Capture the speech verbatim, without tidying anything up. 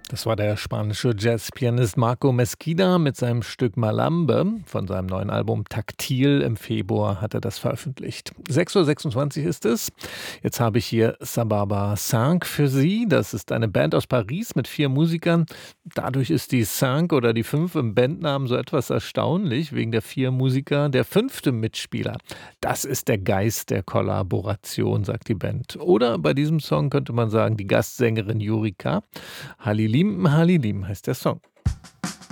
Das war der spanische Jazzpianist Marco Mesquida mit seinem Stück Malambe von seinem neuen Album Taktil. Im Februar hat er das veröffentlicht. sechs Uhr sechsundzwanzig ist es. Jetzt habe ich hier Sababa Cinq für Sie. Das ist eine Band aus Paris mit vier Musikern. Dadurch ist die Cinq oder die Fünf im Bandnamen so etwas erstaunlich, wegen der vier Musiker. Der fünfte Mitspieler, das ist der Geist der Kollaboration, sagt die Band. Oder bei diesem Song könnte man sagen, die Gastsängerin Jurika. Halilim Halilim heißt der Song.